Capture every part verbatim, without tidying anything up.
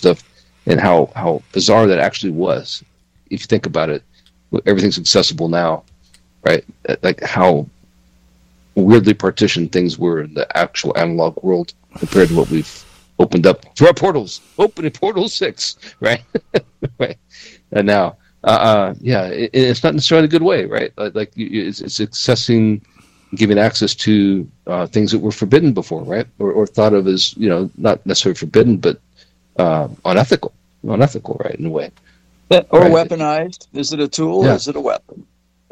stuff, and how, how bizarre that actually was. If you think about it, everything's accessible now, right? Like how weirdly partitioned things were in the actual analog world compared to what we've opened up through our portals. Open in Portal six, right? Right. And now, uh, uh, yeah, it, it's not necessarily a good way, right? Like, like it's, it's accessing, giving access to uh, things that were forbidden before, right? Or, or thought of as, you know, not necessarily forbidden, but uh, unethical, unethical, right, in a way. Or right? Weaponized. Is it a tool yeah. or is it a weapon?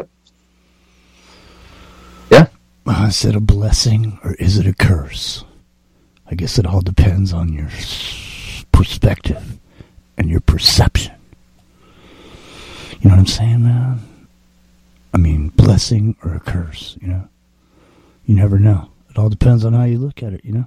Yeah. Uh, is it a blessing or is it a curse? I guess it all depends on your perspective and your perception. You know what I'm saying, man? I mean, blessing or a curse, you know? You never know. It all depends on how you look at it, you know?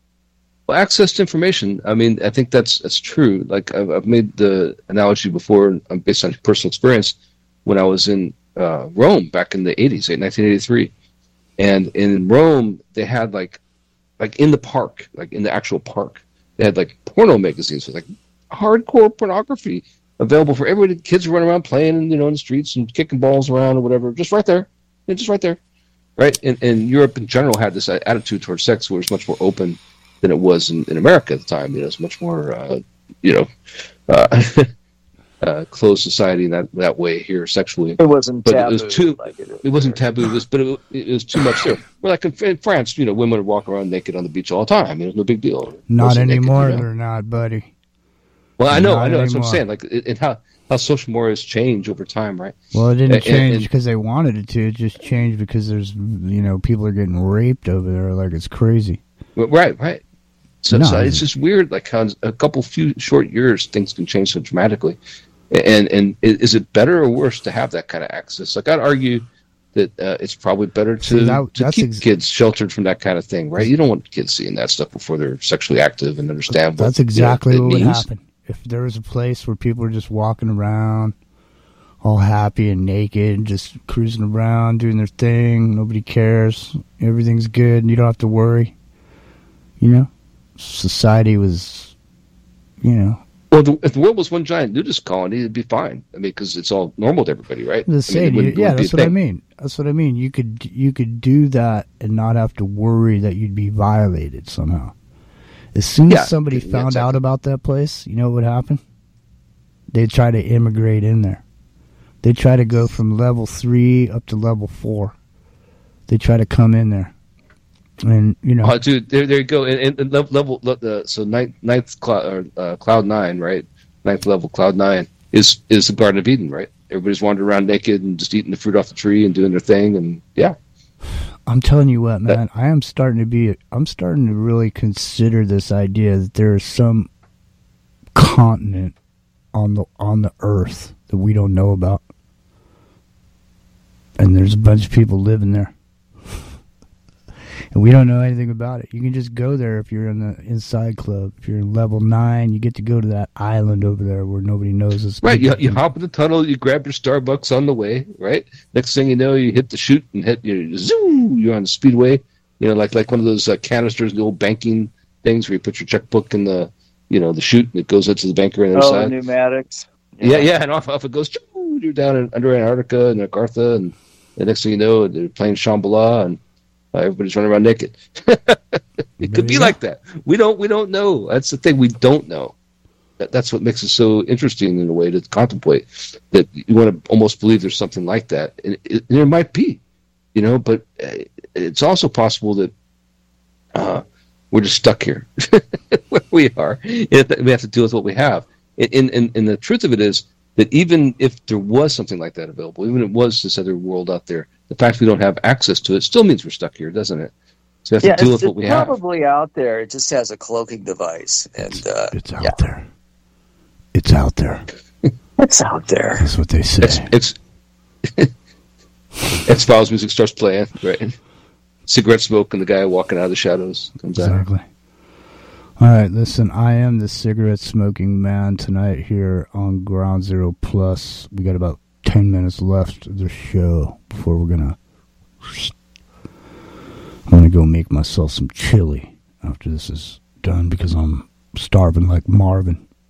Well, access to information, I mean, I think that's that's true. Like, I've, I've made the analogy before based on personal experience when I was in uh, Rome back in the eighties, nineteen eighty-three. And in Rome, they had, like, like in the park, like in the actual park, they had, like, porno magazines with, like, hardcore pornography available for everybody. Kids running around playing, you know, in the streets and kicking balls around or whatever, just right there. Yeah, just right there. Right? And, and Europe in general had this attitude towards sex where it's much more open than it was in, in America at the time. You know, it's much more, uh, you know, uh, uh, closed society in that, that way here sexually. It wasn't but taboo. It was too. Like it, it wasn't taboo. It was, but it, it was too much there. Well, like in, in France, you know, women would walk around naked on the beach all the time. It was no big deal. Not anymore. Naked, you know? They're not, buddy. Well, I know, not I know. Anymore. That's what I'm saying. Like, it, it, how how social mores change over time, right? Well, it didn't and, change because they wanted it to. It just changed because there's, you know, people are getting raped over there like it's crazy. Right, right. So, no, so it's just weird, like how a couple few short years things can change so dramatically. And and is it better or worse to have that kind of access? Like, I'd argue that uh, it's probably better to, See, that, to keep ex- kids sheltered from that kind of thing, right? You don't want kids seeing that stuff before they're sexually active and understand what that's exactly you know, what would means. happen. If there was a place where people were just walking around all happy and naked, just cruising around, doing their thing, nobody cares, everything's good, and you don't have to worry, you know? Society was, you know. Well, the, if the world was one giant nudist colony, it'd be fine. I mean, because it's all normal to everybody, right? The same, I mean, yeah, that's what I mean. That's what I mean. You could you could do that and not have to worry that you'd be violated somehow. As soon yeah, as somebody yeah, found exactly. out about that place, you know what would happen? They'd try to immigrate in there. They'd try to go from level three up to level four. They'd try to come in there. And, you know. Oh, dude, there, there you go. And, and level, level uh, so ninth, ninth cloud, uh, cloud nine, right? Ninth level, cloud nine, is, is the Garden of Eden, right? Everybody's wandering around naked and just eating the fruit off the tree and doing their thing. And, yeah. I'm telling you what, man, I am starting to be, I'm starting to really consider this idea that there is some continent on the on the earth that we don't know about. And there's a bunch of people living there. And we don't know anything about it. You can just go there if you're in the inside club. If you're in level nine, you get to go to that island over there where nobody knows us. Right, you, you hop in the tunnel, you grab your Starbucks on the way, right? Next thing you know, you hit the chute and hit, you zoom, you're on the speedway. You know, like like one of those uh, canisters, the old banking things where you put your checkbook in the, you know, the chute and it goes up to the banker on the other oh, side. Oh, pneumatics. Yeah. yeah, yeah, and off, off it goes. You're down in, under Antarctica and Agartha, and the next thing you know, they're playing Shambhala, and uh, everybody's running around naked. It could be like that. We don't. We don't know. That's the thing. We don't know. That, that's what makes it so interesting in a way to contemplate. That you want to almost believe there's something like that, and it, it, there might be, you know. But uh, it's also possible that uh, we're just stuck here where we are. And we have to deal with what we have. And, and, and the truth of it is that even if there was something like that available, even if it was this other world out there, the fact we don't have access to it still means we're stuck here, doesn't it? So we have yeah, to deal with what we it's have. probably out there. It just has a cloaking device. And It's, uh, it's out yeah. there. It's out there. It's out there. That's what they say. It's it's X-Files music starts playing, right? Cigarette smoke and the guy walking out of the shadows comes exactly. out. All right, listen, I am the cigarette smoking man tonight here on Ground Zero Plus. We got about ten minutes left of the show before we're going to... I'm going to go make myself some chili after this is done because I'm starving like Marvin.